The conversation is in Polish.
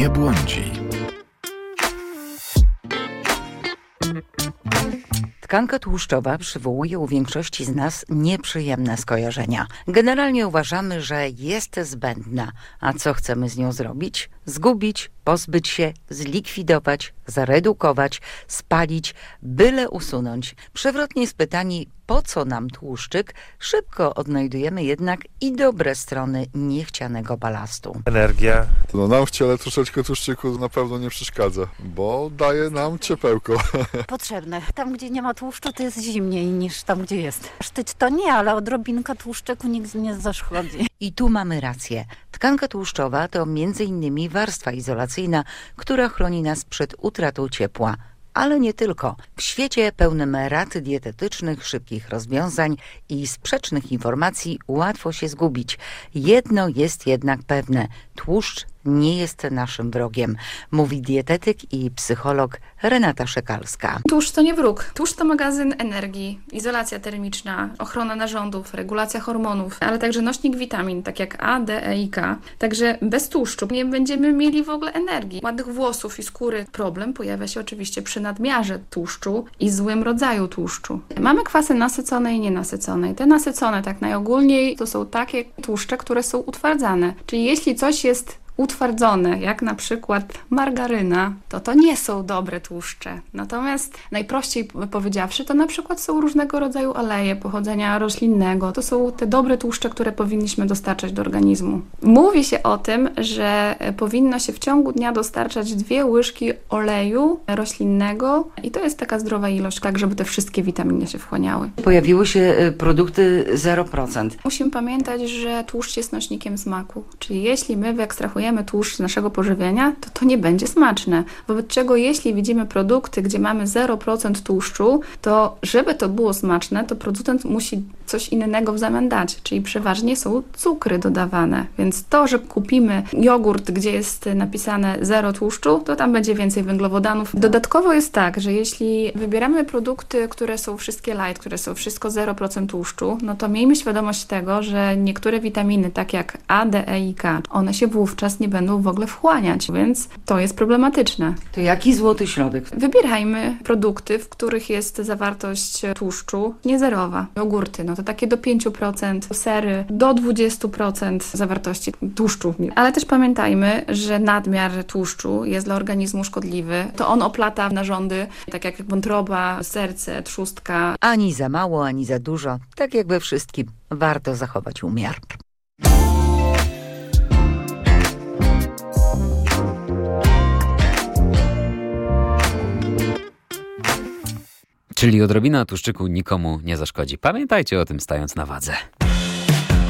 nie błądzi. Tkanka tłuszczowa przywołuje u większości z nas nieprzyjemne skojarzenia. Generalnie uważamy, że jest zbędna. A co chcemy z nią zrobić? Zgubić, pozbyć się, zlikwidować, zaredukować, spalić, byle usunąć. Przewrotnie spytani, po co nam tłuszczyk, szybko odnajdujemy jednak i dobre strony niechcianego balastu. Energia. Nam w ciele troszeczkę tłuszczyku na pewno nie przeszkadza, bo daje nam ciepełko. Potrzebne. Tam, gdzie nie ma tłuszczu, to jest zimniej niż tam, gdzie jest. Sztyć to nie, ale odrobinka tłuszczyku nigdy nie zaszkodzi. I tu mamy rację. Tkanka tłuszczowa to m.in. warstwa izolacyjna, która chroni nas przed utratą ciepła. Ale nie tylko. W świecie pełnym rad dietetycznych, szybkich rozwiązań i sprzecznych informacji łatwo się zgubić. Jedno jest jednak pewne. Tłuszcz nie jest naszym wrogiem, mówi dietetyk i psycholog Renata Szekalska. Tłuszcz to nie wróg. Tłuszcz to magazyn energii, izolacja termiczna, ochrona narządów, regulacja hormonów, ale także nośnik witamin, tak jak A, D, E i K. Także bez tłuszczu nie będziemy mieli w ogóle energii. Ładnych włosów i skóry. Problem pojawia się oczywiście przy nadmiarze tłuszczu i złym rodzaju tłuszczu. Mamy kwasy nasycone i nienasycone. Te nasycone, tak najogólniej, to są takie tłuszcze, które są utwardzane. Czyli jeśli coś jest utwardzone, jak na przykład margaryna, to nie są dobre tłuszcze. Natomiast najprościej powiedziawszy, to na przykład są różnego rodzaju oleje pochodzenia roślinnego. To są te dobre tłuszcze, które powinniśmy dostarczać do organizmu. Mówi się o tym, że powinno się w ciągu dnia dostarczać 2 łyżki oleju roślinnego i to jest taka zdrowa ilość, tak żeby te wszystkie witaminy się wchłaniały. Pojawiły się produkty 0%. Musimy pamiętać, że tłuszcz jest nośnikiem smaku. Czyli jeśli my wyekstrahujemy tłuszcz z naszego pożywienia, to nie będzie smaczne. Wobec czego jeśli widzimy produkty, gdzie mamy 0% tłuszczu, to żeby to było smaczne, to producent musi coś innego w zamian dać, czyli przeważnie są cukry dodawane. Więc to, że kupimy jogurt, gdzie jest napisane 0 tłuszczu, to tam będzie więcej węglowodanów. Dodatkowo jest tak, że jeśli wybieramy produkty, które są wszystkie light, które są wszystko 0% tłuszczu, no to miejmy świadomość tego, że niektóre witaminy, tak jak A, D, E i K, one się wówczas nie będą w ogóle wchłaniać, więc to jest problematyczne. To jaki złoty środek? Wybierajmy produkty, w których jest zawartość tłuszczu niezerowa. Jogurty, no to takie do 5%, sery do 20% zawartości tłuszczu. Ale też pamiętajmy, że nadmiar tłuszczu jest dla organizmu szkodliwy. To on oplata narządy, tak jak wątroba, serce, trzustka. Ani za mało, ani za dużo. Tak jak we wszystkim, warto zachować umiar. Czyli odrobina tłuszczyku nikomu nie zaszkodzi. Pamiętajcie o tym, stając na wadze.